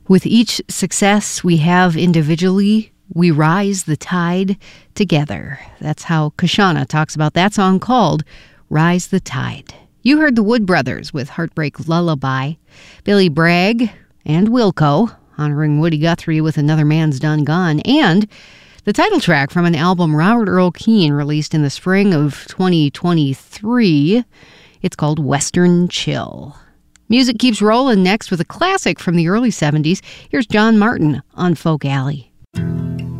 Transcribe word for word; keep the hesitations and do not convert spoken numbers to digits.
With each success we have individually, we rise the tide together. That's how Kashana talks about that song called Rise the Tide. You heard the Wood Brothers with Heartbreak Lullaby, Billy Bragg and Wilco honoring Woody Guthrie with Another Man's Done Gone, and the title track from an album Robert Earl Keen released in the spring of twenty twenty-three. It's called Western Chill. Music keeps rolling next with a classic from the early seventies. Here's John Martin on Folk Alley.